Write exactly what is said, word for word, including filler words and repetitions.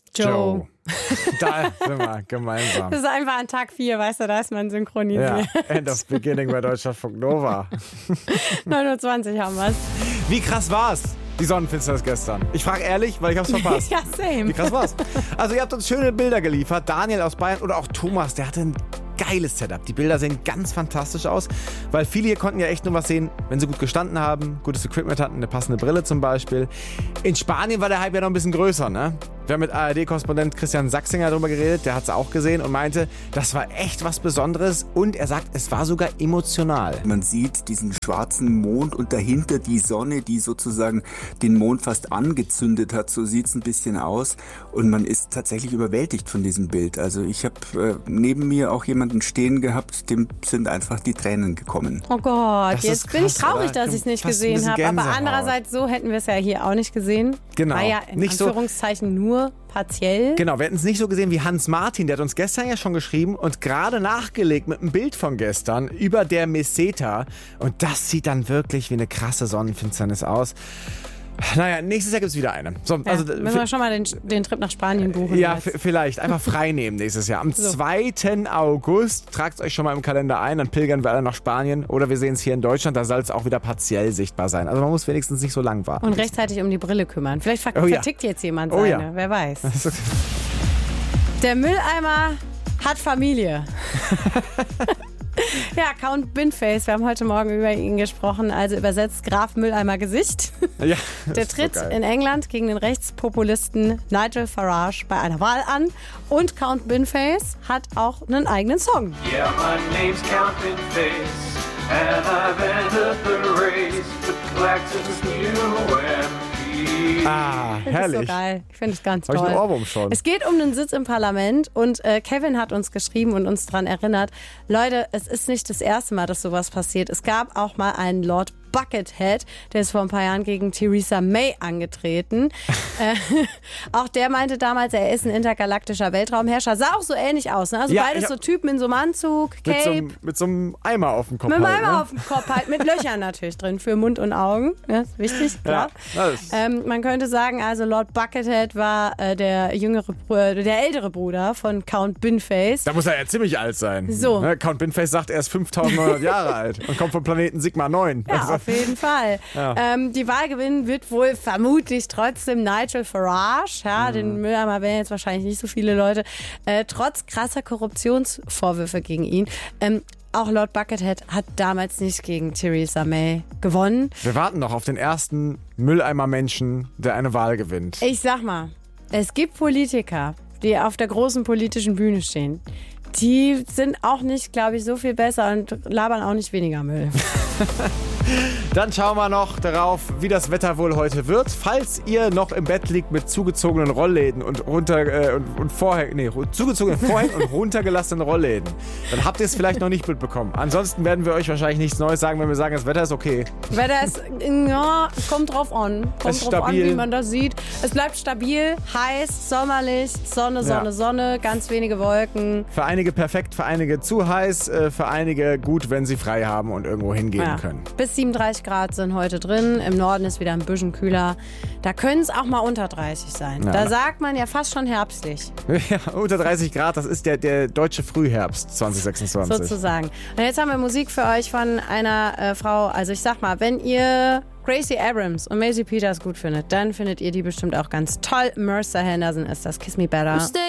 Joe. Joe. Da sind wir gemeinsam. Das ist einfach an Tag vier, weißt du, da ist man synchronisiert. Ja, End of Beginning bei Deutschlandfunk Nova. neun Uhr zwanzig haben wir's. Wie krass war's, die Sonnenfinsternis gestern? Ich frage ehrlich, weil ich hab's verpasst. Ja, same. Wie krass war's? Also ihr habt uns schöne Bilder geliefert. Daniel aus Bayern oder auch Thomas, der hatte ein geiles Setup. Die Bilder sehen ganz fantastisch aus, weil viele hier konnten ja echt nur was sehen, wenn sie gut gestanden haben, gutes Equipment hatten, eine passende Brille zum Beispiel. In Spanien war der Hype ja noch ein bisschen größer, ne? Wir haben mit A R D-Korrespondent Christian Sachsinger darüber geredet, der hat es auch gesehen und meinte, das war echt was Besonderes und er sagt, es war sogar emotional. Man sieht diesen schwarzen Mond und dahinter die Sonne, die sozusagen den Mond fast angezündet hat, so sieht es ein bisschen aus und man ist tatsächlich überwältigt von diesem Bild. Also ich habe äh, neben mir auch jemanden stehen gehabt, dem sind einfach die Tränen gekommen. Oh Gott, Das jetzt ist bin ich krass, traurig, oder? dass ich es nicht Fast ein gesehen bisschen habe. Aber Gänsehaut. andererseits, so hätten wir es ja hier auch nicht gesehen. Genau. War ja in Nicht so- Anführungszeichen nur partiell. Genau, wir hätten es nicht so gesehen wie Hans Martin, der hat uns gestern ja schon geschrieben und gerade nachgelegt mit einem Bild von gestern über der Meseta. Und das sieht dann wirklich wie eine krasse Sonnenfinsternis aus. Naja, nächstes Jahr gibt es wieder eine. So, Ja, also, müssen wir schon mal den, den Trip nach Spanien buchen. ja, jetzt. f- vielleicht. Einfach frei nehmen nächstes Jahr. Am So. zweiten August, tragt euch schon mal im Kalender ein, dann pilgern wir alle nach Spanien. Oder wir sehen es hier in Deutschland, da soll es auch wieder partiell sichtbar sein. Also man muss wenigstens nicht so lang warten. Und rechtzeitig um die Brille kümmern. Vielleicht ver Oh ja. vertickt jetzt jemand Oh seine, ja. wer weiß. Der Mülleimer hat Familie. Ja, Count Binface, wir haben heute Morgen über ihn gesprochen, also übersetzt Graf Mülleimer Gesicht. Ja, das Der ist so tritt geil. in England gegen den Rechtspopulisten Nigel Farage bei einer Wahl an. Und Count Binface hat auch einen eigenen Song. Yeah, my name's Count Binface, and I've entered the race with Claxton's new M P. Ah, Das ist so herrlich. geil. Ich finde es ganz Hab ich toll. einen Ohrwurm schon. Es geht um den Sitz im Parlament und äh, Kevin hat uns geschrieben und uns daran erinnert, Leute, es ist nicht das erste Mal, dass sowas passiert. Es gab auch mal einen Lord Buckethead, der ist vor ein paar Jahren gegen Theresa May angetreten. äh, auch der meinte damals, er ist ein intergalaktischer Weltraumherrscher. Sah auch so ähnlich aus. Ne? Also Ja, beides ich so hab- Typen in so einem Anzug, Mit so, Cape. einem- mit so einem Eimer auf dem Kopf. Mit einem halt, Eimer ne? auf dem Kopf halt, mit Löchern natürlich drin für Mund und Augen. Ja, ist wichtig, klar. Ja, das- ähm, man könnte sagen, also Lord Buckethead war äh, der jüngere, Br- der ältere Bruder von Count Binface. Da muss er ja ziemlich alt sein. So. Ne? Count Binface sagt, er ist fünftausendneunhundert Jahre alt und kommt vom Planeten Sigma neun. Ja, Also, auf jeden Fall. Ja. Ähm, die Wahl gewinnen wird wohl vermutlich trotzdem Nigel Farage. Ja, den Mülleimer wären jetzt wahrscheinlich nicht so viele Leute. Äh, trotz krasser Korruptionsvorwürfe gegen ihn. Ähm, auch Lord Buckethead hat damals nicht gegen Theresa May gewonnen. wir warten noch auf den ersten Mülleimer-Menschen, der eine Wahl gewinnt. Ich sag mal, es gibt Politiker, die auf der großen politischen Bühne stehen. Die sind auch nicht, glaube ich, so viel besser und labern auch nicht weniger Müll. Dann schauen wir noch darauf, wie das Wetter wohl heute wird. Falls ihr noch im Bett liegt mit zugezogenen Rollläden und, runter, äh, und, und Vorhängen, nee, zugezogenen Vorhängen und runtergelassenen Rollläden, dann habt ihr es vielleicht noch nicht mitbekommen. Ansonsten werden wir euch wahrscheinlich nichts Neues sagen, wenn wir sagen, das Wetter ist okay. Wetter ist, ja, kommt drauf an. Kommt Ist drauf an, stabil. wie man das sieht. Es bleibt stabil, heiß, sommerlich, Sonne, Sonne, Ja. Sonne, ganz wenige Wolken. Für einige perfekt, für einige zu heiß, äh, für einige gut, wenn sie frei haben und irgendwo hingehen Ja. können. Bis siebenunddreißig Grad sind heute drin. Im Norden ist wieder ein bisschen kühler. Da können es auch mal unter dreißig sein. Ja. Da sagt man ja fast schon herbstlich, Ja, unter dreißig Grad, das ist der, der deutsche Frühherbst zwanzig sechsundzwanzig. sozusagen. Und jetzt haben wir Musik für euch von einer äh, Frau. Also ich sag mal, wenn ihr Gracie Abrams und Maisie Peters gut findet, dann findet ihr die bestimmt auch ganz toll. Mercer Henderson ist das. Kiss Me Better. Stay